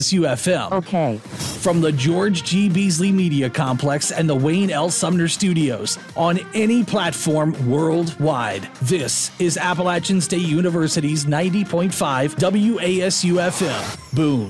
WASU-FM. Okay. From the George G. Beasley Media Complex and the Wayne L. Sumner Studios on any platform worldwide. This is Appalachian State University's 90.5 WASU-FM. Boone.